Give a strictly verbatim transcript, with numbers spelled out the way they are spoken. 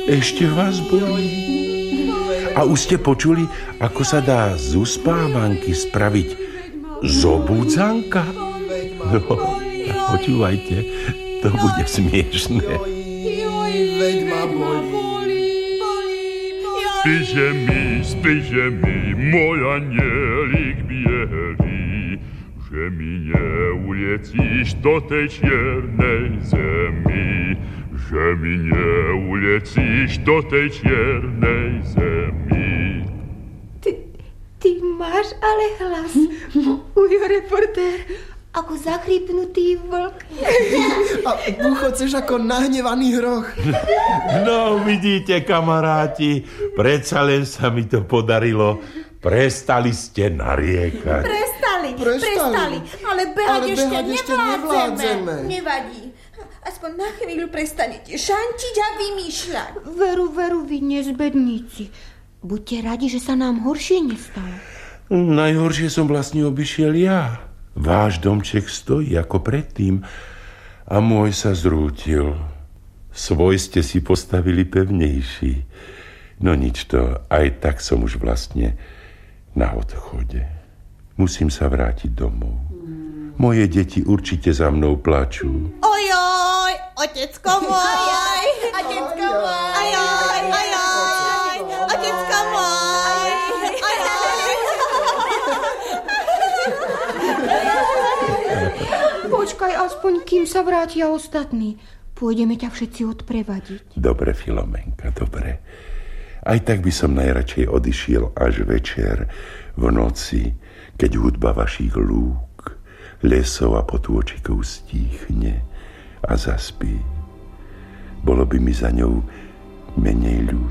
Ešte vás bolí? A už ste počuli, ako sa dá z uspávanky spraviť zobudzanka? No, počúvajte, to bude smiešné. Veď ma bolí. Spíše mi, spíše mi, môj anielik bielý, že mi neulecíš do tej čiernej zemi, že mi neulecíš do tej čiernej zemi. Ty, ty máš ale hlas, ujo reportér, ako zachrypnutý vlk. A bucho chceš ako nahnevaný hroch. No, vidíte, kamaráti, predsa len sa mi to podarilo. Prestali ste nariekať. Prestali, prestali, prestali. Ale behať, ale ešte, behať ešte nevládzeme. Nevadí. Aspoň na chvíľu prestanete šantiť a vymýšľať. Veru, veru, vy nezbedníci. Buďte radi, že sa nám horšie nestalo. Najhoršie som vlastne obišiel ja. Váš domček stojí ako predtým a môj sa zrútil. Svoj ste si postavili pevnejší. No nič to, aj tak som už vlastne na odchode. Musím sa vrátiť domov. Moje deti určite za mnou plačú. Ojoj, otecko môj, otecko môj, ojoj, ojoj, otecko môj, ojoj. Počkaj aspoň, kým sa vrátia ostatní. Pôjdeme ťa všetci odprevadiť. Dobre, Filomenka, dobre. Aj tak by som najradšej odišiel až večer, v noci, keď hudba vašich lúk, lesov a potôčikov stíchne a zaspí. Bolo by mi za ňou menej ľúto.